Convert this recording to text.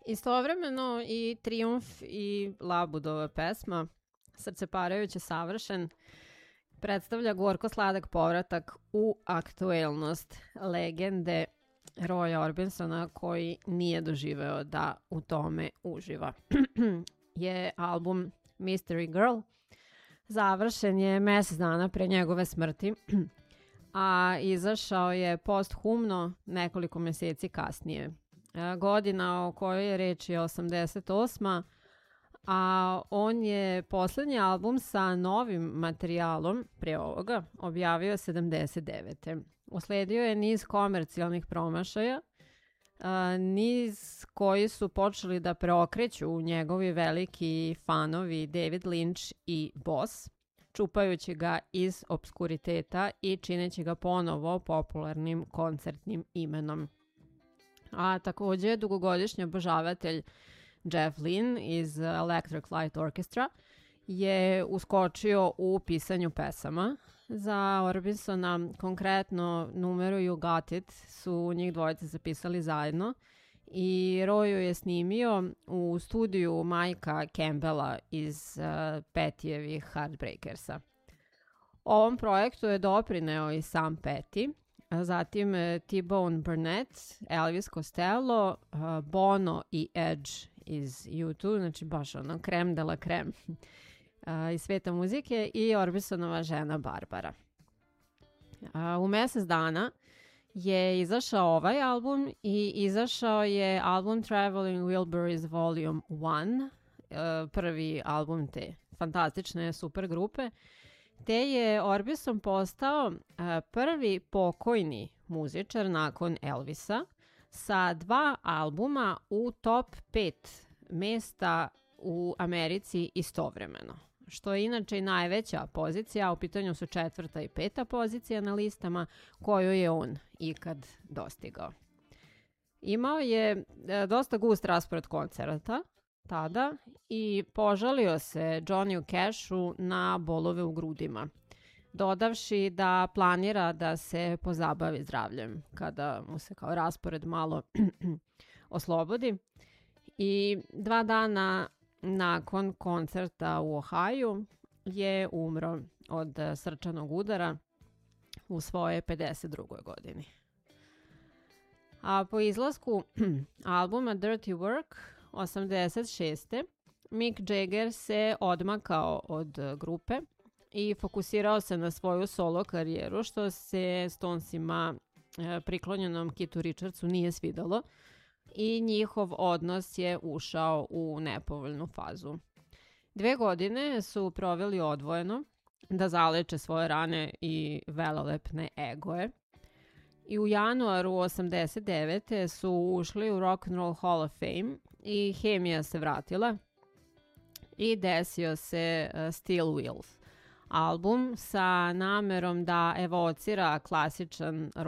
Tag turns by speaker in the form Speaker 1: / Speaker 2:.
Speaker 1: Istovremeno i Trijumf i Labudova pesma Srceparajuće savršen predstavlja gorko-sladak povratak u aktuelnost legende Roya Orbisona koji nije doživeo da u tome uživa. Je album Mystery Girl završen je mesec dana pre njegove smrti, a izašao je posthumno nekoliko meseci kasnije. Godina o kojoj je reč je 88. A on je poslednji album sa novim materijalom pre ovoga objavio 79. Usledio je niz komercijalnih promašaja, niz koji su počeli da preokreću njegovi veliki fanovi David Lynch i Boss, čupajući ga iz obskuriteta i čineći ga ponovo popularnim koncertnim imenom. A takođe dugogodišnji obožavatelj Jeff Lynne iz Electric Light Orchestra je uskočio u pisanju pesama. Za Orbisona, konkretno numeru You Got It, su njih dvojice zapisali zajedno i Roy je snimio u studiju Majka Campbella iz Pettyjevih Heartbreakersa. Ovom projektu je doprineo i sam Petty, zatim T-Bone Burnett, Elvis Costello, Bono i Edge iz U2, znači baš ono creme de la creme iz sveta muzike, i Orbisonova žena Barbara. U mesec dana je izašao ovaj album i izašao je album Traveling Wilburys Volume 1, prvi album te fantastične super grupe, te je Orbison postao prvi pokojni muzičar nakon Elvisa sa 2 albuma u top 5 mesta u Americi istovremeno, što je inače i najveća pozicija, u pitanju su 4. i 5. pozicija na listama koju je on ikad dostigao. Imao je dosta gust raspored koncerata tada i požalio se Johnny Cashu na bolove u grudima, dodavši da planira da se pozabavi zdravljem kada mu se kao raspored malo oslobodi. I 2 dana nakon koncerta u Ohaju je umro od srčanog udara u svoje 52. godini. A po izlasku albuma Dirty Work 86. Mick Jagger se odmakao od grupe i fokusirao se na svoju solo karijeru, što se Stonesima priklonjenom Kitu Richardsu nije svidalo i njihov odnos je ušao u nepovoljnu fazu. 2 godine su proveli odvojeno da zaleče svoje rane i velelepne egoje. I u januaru 89. su ušli u Rock and Roll Hall of Fame i hemija se vratila i desio se Steel Wheels, album sa namerom da evocira klasičan